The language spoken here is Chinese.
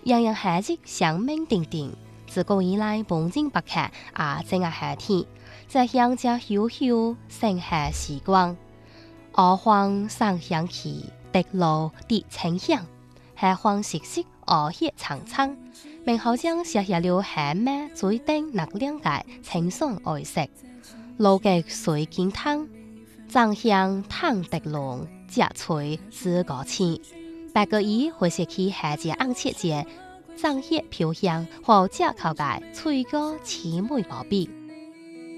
样样下節香茗鼎鼎，自古以來風景不客啊，正係夏天，在鄉家悠悠，盛夏時光，鵝黃上香氣，滴露滴清香，夏黃色色，鵝葉蒼蒼，名好將寫下了夏咩最頂那兩個清爽愛食，路極水見湯，醬香湯滴濃，夾脆自個青。白個意會寫起夏節紅切節，醬葉飄香和夾口嘅脆果甜美無比。